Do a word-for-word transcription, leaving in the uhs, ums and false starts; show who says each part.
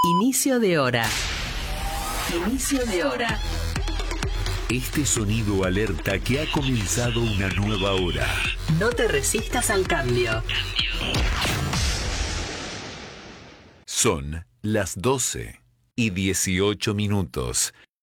Speaker 1: Inicio de hora. Inicio de hora.
Speaker 2: Este sonido alerta que ha comenzado una nueva hora.
Speaker 1: No te resistas al cambio.
Speaker 2: Son las doce y dieciocho minutos.